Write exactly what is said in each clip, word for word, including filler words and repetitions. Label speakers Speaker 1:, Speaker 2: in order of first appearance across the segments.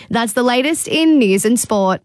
Speaker 1: That's the latest in news and sport.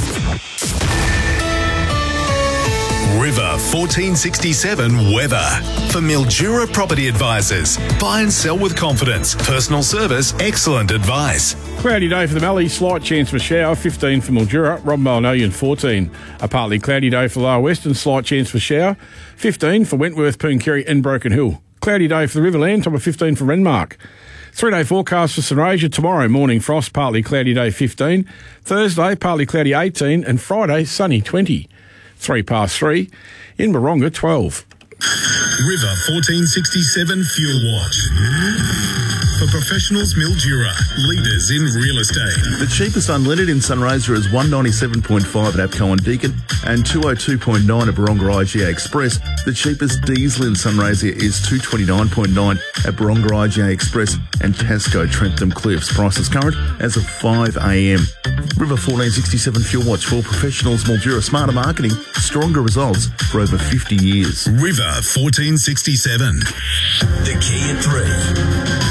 Speaker 2: River fourteen sixty-seven weather. For Mildura Property Advisors. Buy and sell with confidence. Personal service, excellent advice.
Speaker 3: Cloudy day for the Mallee, slight chance of a shower, fifteen for Mildura, Rob Molinolian fourteen. A partly cloudy day for Lower Western, slight chance for shower, fifteen for Wentworth, Pooncarie and Broken Hill. Cloudy day for the Riverland, top of fifteen for Renmark. Three-day forecast for St Asia, tomorrow morning frost, partly cloudy day fifteen, Thursday partly cloudy eighteen and Friday sunny twenty. Three past three, in Moronga twelve.
Speaker 2: River fourteen sixty-seven Fuel Watch. For professionals, Mildura, leaders in real estate.
Speaker 4: The cheapest unleaded in Sunraysia is one ninety-seven point five at APCO and Deakin and two oh two point nine at Baronga I G A Express. The cheapest diesel in Sunraysia is two twenty-nine point nine at Baronga I G A Express and Tasco Trentham Cliffs. Prices current as of five a m. River fourteen sixty-seven Fuel Watch for professionals, Mildura. Smarter marketing, stronger results for over fifty years.
Speaker 2: River fourteen sixty-seven. The key at three.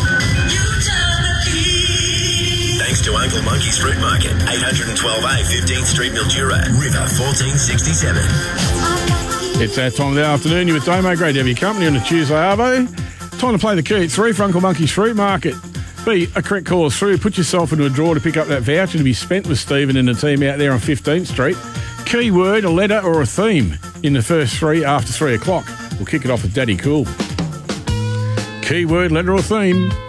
Speaker 2: Thanks to Uncle Monkey's Fruit Market, eight twelve A, fifteenth Street, Mildura. River fourteen sixty-seven.
Speaker 3: It's that time of the afternoon. You're with Damo. Great to have your company on a Tuesday, Arvo. Time to play the key at three for Uncle Monkey's Fruit Market. Be a correct call through. Put yourself into a draw to pick up that voucher to be spent with Stephen and the team out there on fifteenth Street. Keyword, a letter or a theme in the first three after three o'clock. We'll kick it off with Daddy Cool. Keyword, letter or theme.